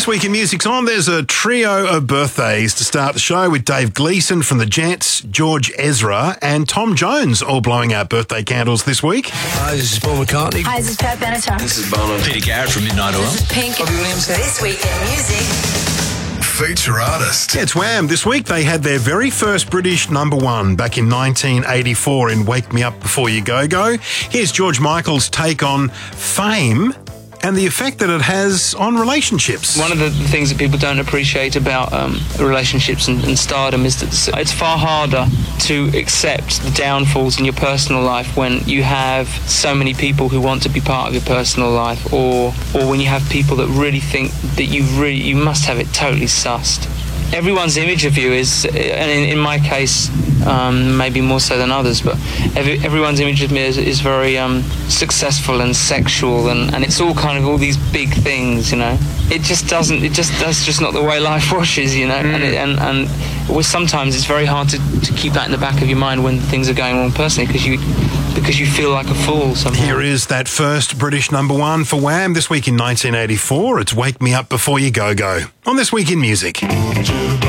This Week in Music's on. There's a trio of birthdays to start the show with Dave Gleeson from the Jets, George Ezra and Tom Jones all blowing out birthday candles this week. Hi, this is Paul McCartney. Hi, this is Pat Benatar. This is Bono. Peter Garrett from Midnight Oil. This is Pink. Robbie Williams. This Week in Music. Feature artist. It's Wham! This week they had their very first British number one back in 1984 in Wake Me Up Before You Go Go. Here's George Michael's take on fame and the effect that it has on relationships. One of the things that people don't appreciate about relationships and stardom is that it's far harder to accept the downfalls in your personal life when you have so many people who want to be part of your personal life, or when you have people that really think that you must have it totally sussed. Everyone's image of you is, and in my case, maybe more so than others, but everyone's image of me is very successful and sexual, and it's all kind of all these big things, you know. That's just not the way life washes, you know. And sometimes it's very hard to keep that in the back of your mind when things are going wrong personally, because you feel like a fool somehow. Here is that first British number one for Wham! This week in 1984. It's Wake Me Up Before You Go Go on This Week in Music.